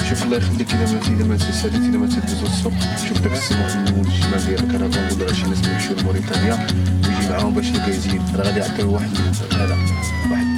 شوف الله يخليك اذا ما تساليت اذا ما تدوز السوق شوف داك السماح المول الشمال ديال الكرفان ولا شي ناس يمشيو لموريتانيا ويجي معاهم باش يلقى يزيد راه غادي يعطيو واحد هذا واحد.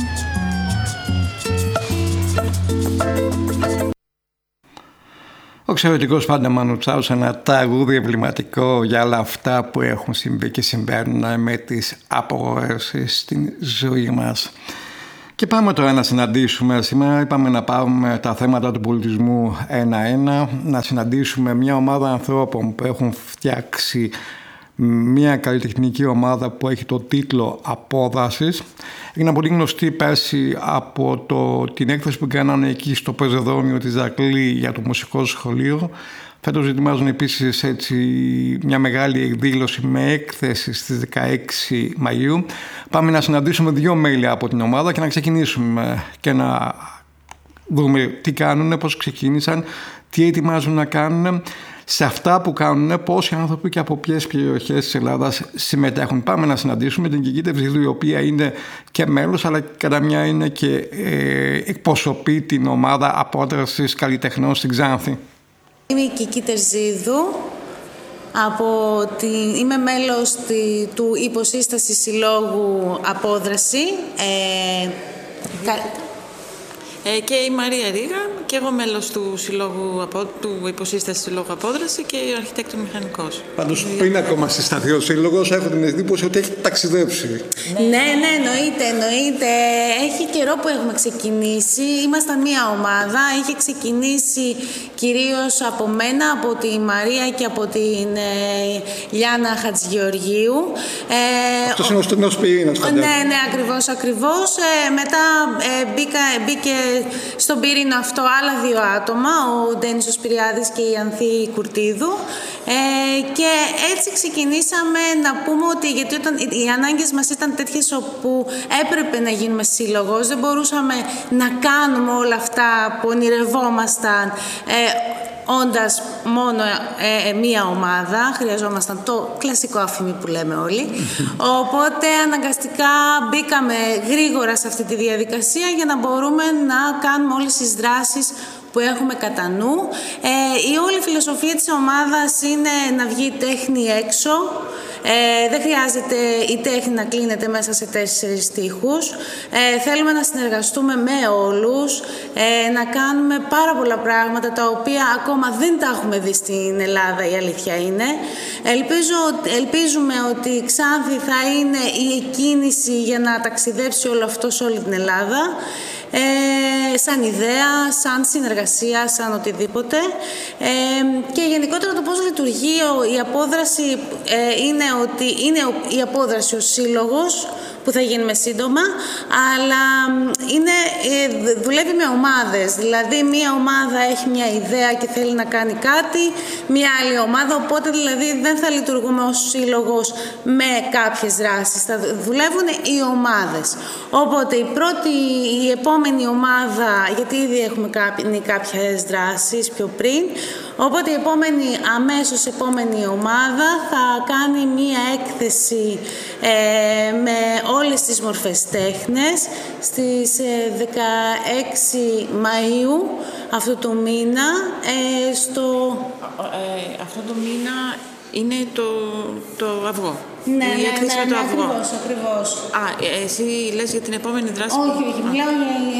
Ο εξαιρετικός Πάντα Μανουτσάος, ένα τραγούδι εμβληματικό για όλα αυτά που έχουν συμβεί και συμβαίνουν με τις απογορεύσεις στην ζωή μας. Και πάμε τώρα να συναντήσουμε, σήμερα είπαμε να πάρουμε τα θέματα του πολιτισμού ένα-ένα, να συναντήσουμε μια ομάδα ανθρώπων που έχουν φτιάξει μια καλλιτεχνική ομάδα που έχει το τίτλο Απόδρασης. Έγινε πολύ γνωστή πέρσι από την έκθεση που κάνανε εκεί στο πεζοδρόμιο της Ζακλή για το μουσικό σχολείο. Φέτος ετοιμάζουν επίσης έτσι μια μεγάλη εκδήλωση με έκθεση στις 16 Μαΐου. Πάμε να συναντήσουμε 2 μέλη από την ομάδα και να ξεκινήσουμε και να δούμε τι κάνουν, πώς ξεκίνησαν, τι ετοιμάζουν να κάνουν. Σε αυτά που κάνουν, πόσοι άνθρωποι και από ποιες περιοχές της Ελλάδας συμμετέχουν. Πάμε να συναντήσουμε την Κικίτα Ευζηδού, η οποία είναι και μέλος, αλλά κατά μια είναι και εκπροσωπεί την ομάδα Απόδρασης καλλιτεχνών στην Ξάνθη. Είμαι η Κικίτα Ευζηδού, είμαι μέλος του υποσύσταση συλλόγου Απόδραση. Και η Μαρία Ρίγα, και εγώ μέλος του υποσύσταση Συλλόγου Απόδραση και αρχιτέκτον μηχανικός. Πάντως πριν ακόμα συσταθεί ο σύλλογος, έχω την εντύπωση ότι έχει ταξιδέψει. Ναι, εννοείται. Έχει καιρό που έχουμε ξεκινήσει. Ήμασταν μία ομάδα. Είχε ξεκινήσει κυρίως από μένα, από τη Μαρία και από την Λιάννα Χατζηγεωργίου. Αυτός είναι ο στενός πυρήνας, φαντάζομαι. Ναι, ακριβώς. Μετά μπήκε στον πυρήνα αυτό άλλα 2 άτομα, ο Ντένις ο Σπυριάδης και η Ανθή Κουρτίδου, και έτσι ξεκινήσαμε να πούμε ότι, γιατί όταν οι ανάγκες μας ήταν τέτοιες όπου έπρεπε να γίνουμε σύλλογος, δεν μπορούσαμε να κάνουμε όλα αυτά που ονειρευόμασταν όντας μόνο μία ομάδα, χρειαζόμασταν το κλασικό αφημί που λέμε όλοι. Οπότε αναγκαστικά μπήκαμε γρήγορα σε αυτή τη διαδικασία για να μπορούμε να κάνουμε όλες τις δράσεις που έχουμε κατά νου. Η όλη φιλοσοφία της ομάδας είναι να βγει η τέχνη έξω. Δεν χρειάζεται η τέχνη να κλείνεται μέσα σε 4 τοίχους. Θέλουμε να συνεργαστούμε με όλους, να κάνουμε πάρα πολλά πράγματα τα οποία ακόμα δεν τα έχουμε δει στην Ελλάδα, η αλήθεια είναι. Ελπίζουμε ότι η Ξάνθη θα είναι η εκκίνηση για να ταξιδέψει όλο αυτό σε όλη την Ελλάδα. Σαν ιδέα, σαν συνεργασία, σαν οτιδήποτε. Και γενικότερα το πώς λειτουργεί η απόδραση είναι ότι είναι η απόδραση ο σύλλογος που θα γίνουμε σύντομα, αλλά δουλεύει με ομάδες. Δηλαδή μία ομάδα έχει μια ιδέα και θέλει να κάνει κάτι, μία άλλη ομάδα, οπότε δηλαδή δεν θα λειτουργούμε ως σύλλογος με κάποιες δράσεις, θα δουλεύουν οι ομάδες. Οπότε η επόμενη ομάδα, γιατί ήδη έχουμε κάνει κάποιες δράσεις πιο πριν, οπότε η αμέσως επόμενη ομάδα θα κάνει μία έκθεση με όλες τις μορφές τέχνες στις 16 Μαΐου αυτού του μήνα. Αυτό το μήνα είναι το αυγό. Ναι, ακριβώς. Εσύ λες για την επόμενη δράση. Όχι, μιλάω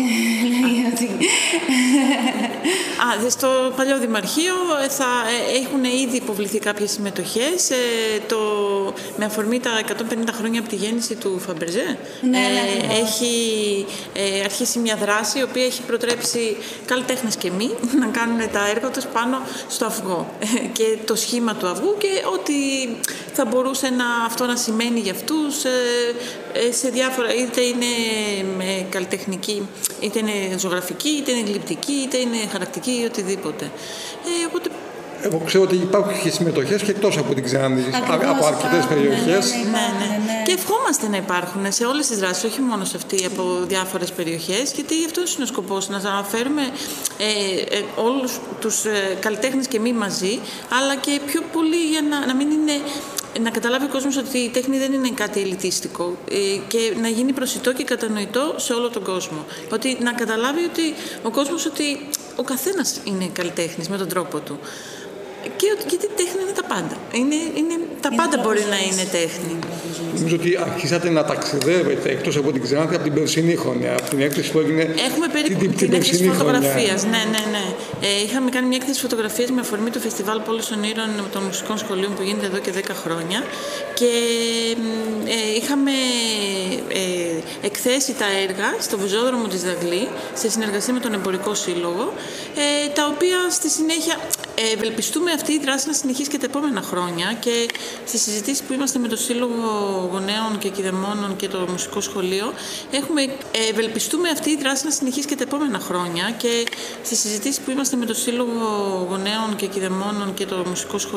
για... Στο παλιό Δημαρχείο θα έχουν ήδη υποβληθεί κάποιες συμμετοχές με αφορμή τα 150 χρόνια από τη γέννηση του Φαμπερζέ. Έχει αρχίσει μια δράση η οποία έχει προτρέψει καλλιτέχνες και μη να κάνουν τα έργα τους πάνω στο αυγό και το σχήμα του αυγού και ό,τι θα μπορούσε αυτό να σημαίνει για αυτούς σε διάφορα, είτε είναι καλλιτεχνική, είτε είναι ζωγραφική, είτε είναι γλυπτική, είτε είναι χαρακτική ή οτιδήποτε. Οπότε Εγώ ξέρω ότι υπάρχουν και συμμετοχές και εκτός από την Ξάνθη, από αρκετές περιοχές. Ναι. Και ευχόμαστε να υπάρχουν σε όλες τις δράσεις, όχι μόνο σε αυτή, από διάφορες περιοχές, γιατί αυτό είναι ο σκοπός, να αναφέρουμε όλους τους καλλιτέχνες και μη μαζί, αλλά και πιο πολύ για να μην είναι... Να καταλάβει ο κόσμος ότι η τέχνη δεν είναι κάτι ελιτίστικο και να γίνει προσιτό και κατανοητό σε όλο τον κόσμο. Ότι να καταλάβει ότι ο κόσμος ότι ο καθένας είναι καλλιτέχνης με τον τρόπο του. Γιατί τέχνη είναι τα πάντα. Τα πάντα μπορεί να είναι τέχνη. Νομίζω ότι αρχίσατε να ταξιδεύετε εκτός από την Ξάνθη από την περσινή χρονιά. Από την έκθεση που έγινε. Έχουμε περίπου την έκθεση φωτογραφίας. Ναι. Είχαμε κάνει μια έκθεση φωτογραφίας με αφορμή το Φεστιβάλ Πόλος Ονείρων των Μουσικών Σχολείων που γίνεται εδώ και 10 χρόνια. Και είχαμε εκθέσει τα έργα στο Βουζόδρομο της Δαγλή σε συνεργασία με τον Εμπορικό Σύλλογο, τα οποία στη συνέχεια ευελπιστούμε αυτή η δράση να συνεχίσει και τα επόμενα χρόνια, και στις συζητήσεις που είμαστε με το Σύλλογο Γονέων και Κηδεμόνων και το Μουσικό Σχολείο ευελπιστούμε αυτή η δράση να συνεχίσει και τα επόμενα χρόνια, και στις συζητήσεις που είμαστε με το Σύλλογο Γονέων και Κηδεμόνων και το Μουσικό Σχολείο